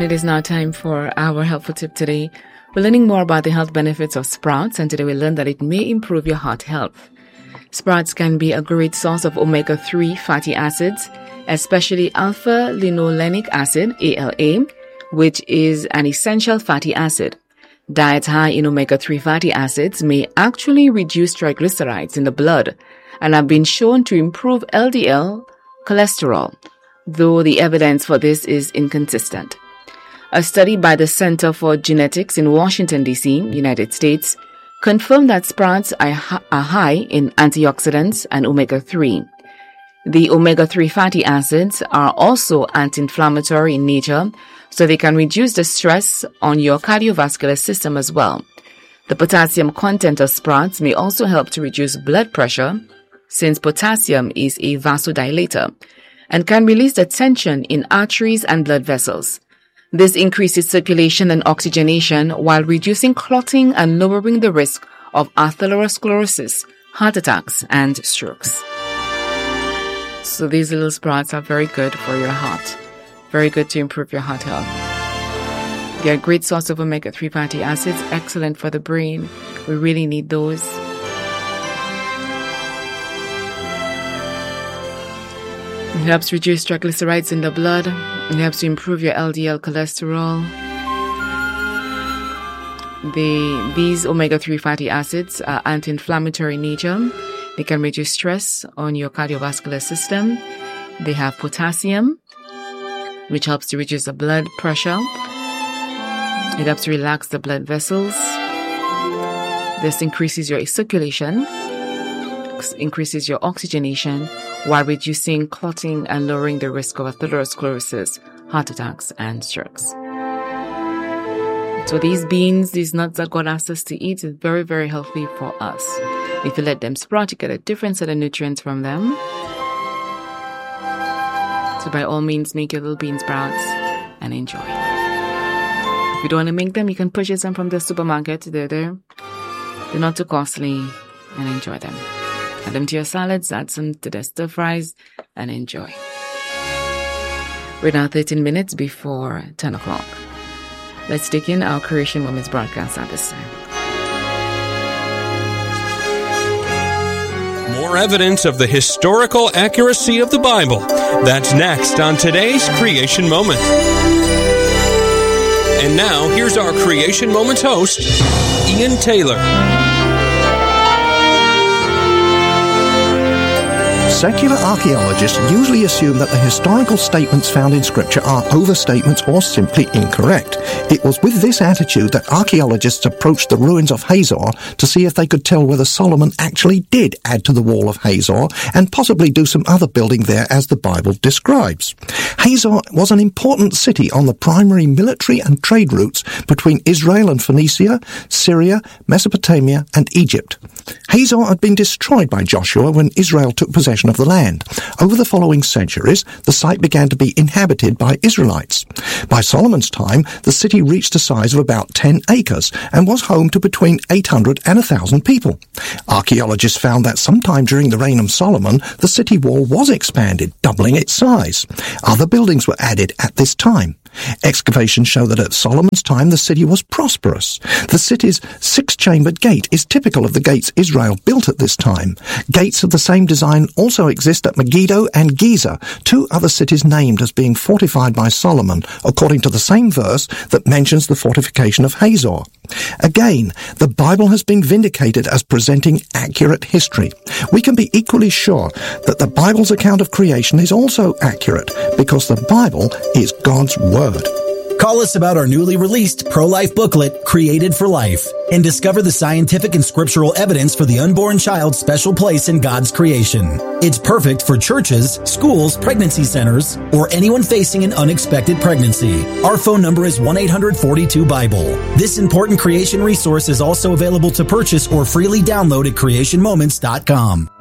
it is now time for our helpful tip today. We're learning more about the health benefits of sprouts, and today we learn that it may improve your heart health. Sprouts can be a great source of omega-3 fatty acids, especially alpha-linolenic acid, ALA, which is an essential fatty acid. Diets high in omega-3 fatty acids may actually reduce triglycerides in the blood and have been shown to improve LDL cholesterol, though the evidence for this is inconsistent. A study by the Center for Genetics in Washington, D.C., United States, confirmed that sprouts are high in antioxidants and omega-3. The omega-3 fatty acids are also anti-inflammatory in nature, so they can reduce the stress on your cardiovascular system as well. The potassium content of sprouts may also help to reduce blood pressure, since potassium is a vasodilator and can release the tension in arteries and blood vessels. This increases circulation and oxygenation while reducing clotting and lowering the risk of atherosclerosis, heart attacks, and strokes. So these little sprouts are very good for your heart. Very good to improve your heart health. They are a great source of omega-3 fatty acids, excellent for the brain. We really need those. It helps reduce triglycerides in the blood. It helps to improve your LDL cholesterol. These omega-3 fatty acids are anti-inflammatory in nature. They can reduce stress on your cardiovascular system. They have potassium, which helps to reduce the blood pressure. It helps to relax the blood vessels. This increases your circulation, increases your oxygenation, while reducing clotting and lowering the risk of atherosclerosis, heart attacks, and strokes. So these beans, these nuts that God asks us to eat is very, very healthy for us. If you let them sprout, you get a different set of nutrients from them. So by all means, make your little bean sprouts and enjoy. If you don't want to make them, you can purchase them from the supermarket. They're not too costly, and enjoy them. Add them to your salads, add some to the stir fries, and enjoy. We're now 13 minutes before 10 o'clock. Let's take in our Creation Moments broadcast at this time. More evidence of the historical accuracy of the Bible. That's next on today's Creation Moment. And now, here's our Creation Moments host, Ian Taylor. Secular archaeologists usually assume that the historical statements found in Scripture are overstatements or simply incorrect. It was with this attitude that archaeologists approached the ruins of Hazor to see if they could tell whether Solomon actually did add to the wall of Hazor and possibly do some other building there as the Bible describes. Hazor was an important city on the primary military and trade routes between Israel and Phoenicia, Syria, Mesopotamia, and Egypt. Hazor had been destroyed by Joshua when Israel took possession of the land. Over the following centuries, the site began to be inhabited by Israelites. By Solomon's time, the city reached a size of about 10 acres and was home to between 800 and 1,000 people. Archaeologists found that sometime during the reign of Solomon, the city wall was expanded, doubling its size. Other buildings were added at this time. Excavations show that at Solomon's time the city was prosperous. The city's six-chambered gate is typical of the gates Israel built at this time. Gates of the same design also exist at Megiddo and Giza, two other cities named as being fortified by Solomon, according to the same verse that mentions the fortification of Hazor. Again, the Bible has been vindicated as presenting accurate history. We can be equally sure that the Bible's account of creation is also accurate because the Bible is God's Word. Call us about our newly released pro-life booklet, Created for Life, and discover the scientific and scriptural evidence for the unborn child's special place in God's creation. It's perfect for churches, schools, pregnancy centers, or anyone facing an unexpected pregnancy. Our phone number is 1-800-42-BIBLE. This important creation resource is also available to purchase or freely download at creationmoments.com.